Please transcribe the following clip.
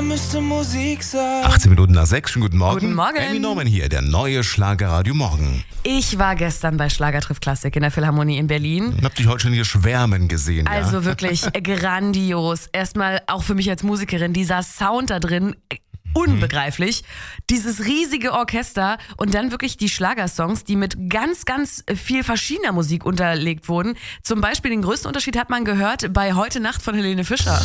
da müsste Musik sein. 18 Minuten nach 6, schönen guten Morgen. Guten Morgen. Amy Norman hier, der neue Schlagerradio Morgen. Ich war gestern bei Schlager trifft Klassik in der Philharmonie in Berlin. Hab dich heute schon hier schwärmen gesehen. Also wirklich grandios. Erstmal auch für mich als Musikerin, dieser Sound da drin, unbegreiflich. Dieses riesige Orchester und dann wirklich die Schlagersongs, die mit ganz, ganz viel verschiedener Musik unterlegt wurden. Zum Beispiel den größten Unterschied hat man gehört bei Heute Nacht von Helene Fischer.